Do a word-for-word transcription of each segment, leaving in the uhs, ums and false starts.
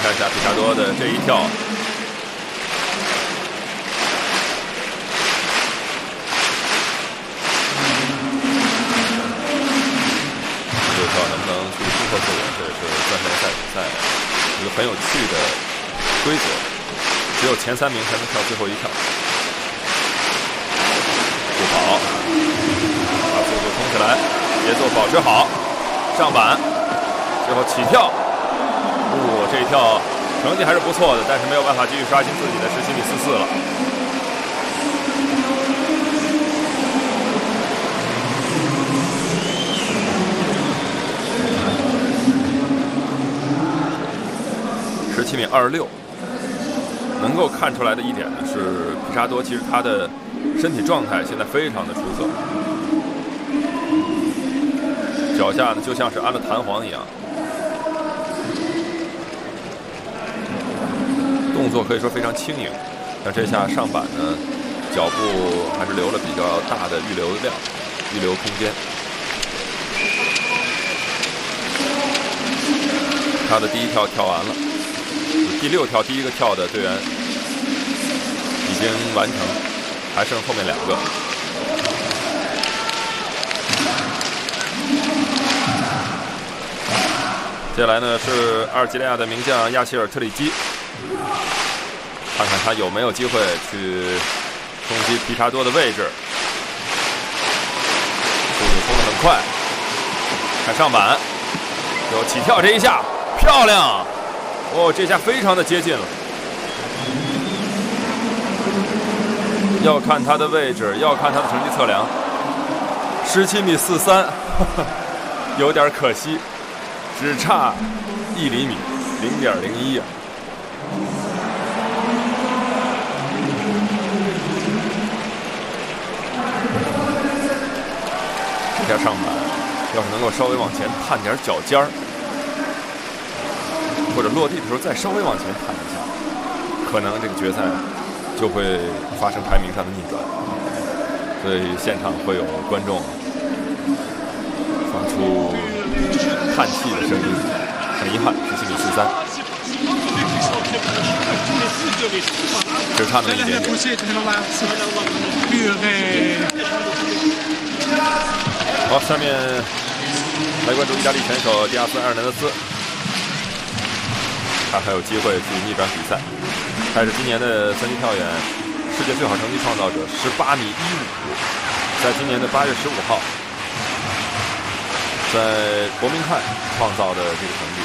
看一下皮查多的这一跳。 能不能去突破自我，这也是钻石赛比赛一个很有趣的规则。只有前三名才能跳最后一跳。不跑，把速度冲起来，节奏保持好，上板，最后起跳。哦，这一跳成绩还是不错的，但是没有办法继续刷新自己的十七米四四了。 十七米二十六，能够看出来的一点呢是皮查多其实他的身体状态现在非常的出色，脚下呢就像是安了弹簧一样，动作可以说非常轻盈。但这下上板呢，脚步还是留了比较大的预留量、预留空间。他的第一跳跳完了。 第六跳第一个跳的队员已经完成，还剩后面两个。接下来呢是阿尔及利亚的名将亚齐尔特里基，看看他有没有机会去冲击皮查多的位置。速度冲得很快，看上板，最后起跳这一下漂亮。 哦，这下非常的接近了。要看他的位置，要看他的成绩测量。十七米四三，有点可惜，只差一厘米，零点零一啊。这下上板，要是能够稍微往前探点脚尖儿。 或者落地的时候再稍微往前探一下，可能这个决赛就会发生排名上的逆转，所以现场会有观众发出叹气的声音。很遗憾，十七米四三，只差那么一点点。好，下面来关注意大利选手迪亚斯·埃尔南德斯。 他还有机会去逆转比赛。他是今年的三级跳远世界最好成绩创造者，十八米一五，在今年的八月十五号，在伯明翰创造的这个成绩。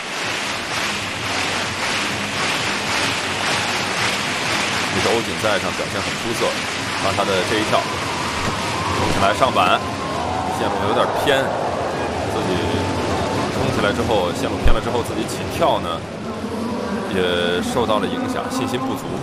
也是欧锦赛上表现很出色。看他的这一跳，冲起来上板，线路有点偏，自己冲起来之后，线路偏了之后，自己起跳呢？ 也受到了影响，信心不足。